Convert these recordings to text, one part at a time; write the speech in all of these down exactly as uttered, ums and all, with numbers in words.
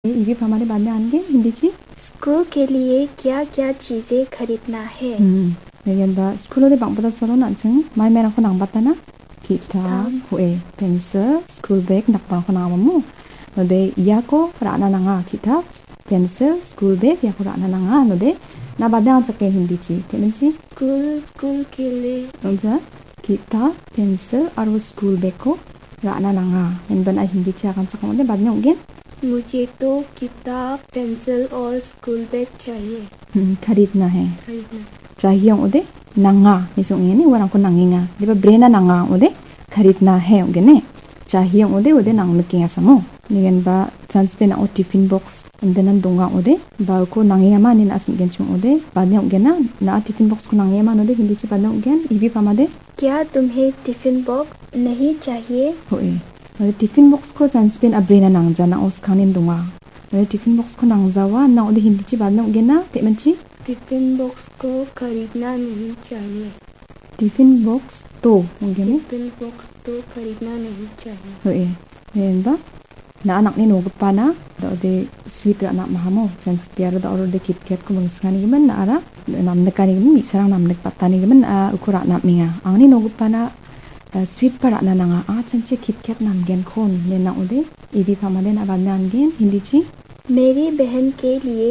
ये भी हमारे बाद में आएंगे हिंदी जी स्कूल के लिए क्या क्या चीजें खरीदना है हम्म स्कूल दे बांबदा सरो नाचंग माय मेरा को नांबाता ना किताब हुए pencil school bag nakpa ko namamu node iyako rana nanga kitab pencil school bag yako rana nanga node na badang chake hindi chi temenchi school school के लिए नजा किताब पेंसिल और स्कूल बैग को rana nanga इन बना Hindi chi akan chakam de badnya ungen मुझे तो किताब पेंसिल और स्कूल बैग चाहिए खरीदना है खरीदना चाहिए उदे नंगा मिसोंगे ने वरang ko nanginga diba brena nanga ude खरीदना है उगे ने चाहिए उदे उदे नंग लकिंग असमो निगन बा चांस पे ना ओ टिफिन बॉक्स अंदन दोंगा उदे बा को नंगिया मा निन असिन गेन chung उदे बादने उगे ना ना टिफिन बॉक्स को नंगिया मा उदे हिंदी च बादने उगे इबी पामादे क्या तुम्हें टिफिन बॉक्स नहीं चाहिए होए उदे टिफिन बॉक्स को चांस पे ना ब्रेना नंग जाना उस खानिन दोंगा उदे टिफिन बॉक्स को नंग जावा ना उदे हिंदी च बादने उगे ना पेमंची टिफिन बॉक्स को खरीदना नहीं चाहिए टिफिन बॉक्स तो उगे ने टिफिन बॉक्स तो खरीदना नहीं चाहिए होए नेनबा ना anak ni no gapana do de sweet ra na mahamo chance piaro da oro de kitkat ko mangskani giman na ara nam de kani giman mi sarang nam de patani giman a ukura na minga angni no gapana sweet para na nanga a chance kitkat nam gen khon ne na ode ibi phamade na banan gen hindi chi मेरी बहन के लिए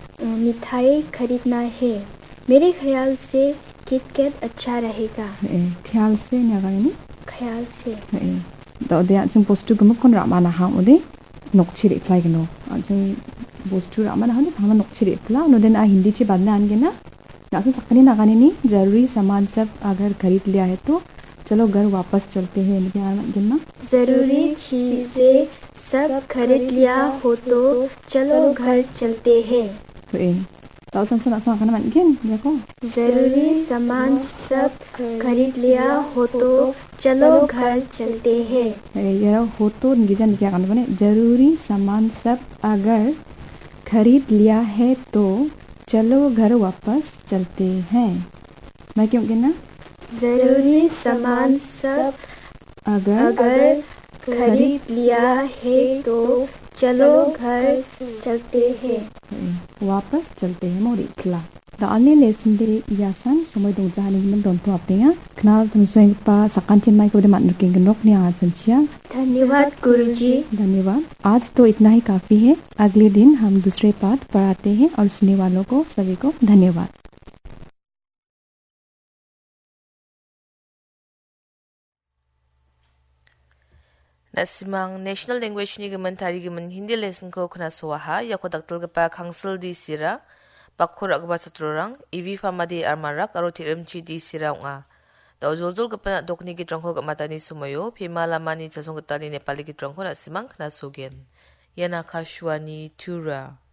मिठाई खरीदना है मेरे ख्याल से किटकैट अच्छा रहेगा ख्याल से ना गानी ख्याल से दा दे जों बस्तु गम कोन रामा ना हा उदे नोकछि रिप्लाई गनो जों बस्तु रामा ना हा भामा नोकछि रिप्ला नो देन आ हिंदी चे बादना आनगे ना नासु सकनी ना गानी नी जरूरी सामान सब अगर खरीद लिया है तो चलो घर वापस चलते हैं इनके आगे ना जरूरी चीजें सब खरीद लिया हो तो चलो घर चलते हैं ए ताऊ संसा ना सो खाना मन देखो जरूरी सामान सब खरीद लिया हो तो चलो घर चलते हैं ये हो तो निजन क्या करना बने जरूरी सामान सब अगर खरीद लिया है तो चलो घर वापस चलते हैं मैं क्यों कहना जरूरी सामान सब अगर अगर खरीद लिया है तो चलो घर चलते हैं वापस चलते हैं मोरी खला दालने लेसन दे यासन समय दong jani men don to apinga knal tum swing pa sakantin mai ko de mat nuking gnok ni a chanchia धन्यवाद गुरुजी धन्यवाद आज तो इतना ही काफी है अगले दिन हम दूसरे पाठ पढ़ाते हैं और सुनने वालों को सभी को धन्यवाद Nasimang National Language ni gaman tari gaman Hindi lesson ko kuna suwaha yako daktal gapa council di sira bakur agba satrorang ivi famadi armarak aro tirimchi di sira nga daw zoljol gapa na dokni gitrang ko gamatani sumayo pima lamani chasong gatani Nepali gitrang ko nasimang kana sugen yana kashwani tura